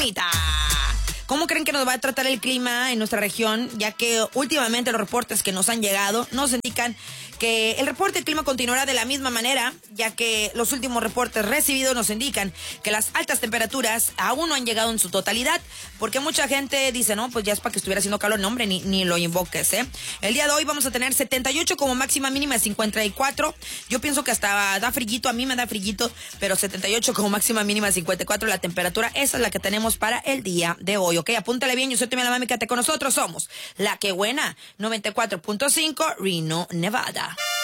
mamita. ¿Cómo creen que nos va a tratar el clima en nuestra región? Ya que últimamente los reportes que nos han llegado nos indican que el reporte del clima continuará de la misma manera, ya que los últimos reportes recibidos nos indican que las altas temperaturas aún no han llegado en su totalidad, porque mucha gente dice, no, pues ya es para que estuviera haciendo calor, no hombre, ni lo invoques, ¿eh? El día de hoy vamos a tener 78 como máxima mínima, 54. Yo pienso que hasta da frillito, a mí me da frillito, pero 78 como máxima mínima, 54 la temperatura, esa es la que tenemos para el día de hoy, ¿ok? Apúntale bien, yo soy Timmy la Mami, quédate con nosotros, somos La Que Buena, 94.5, Reno, Nevada.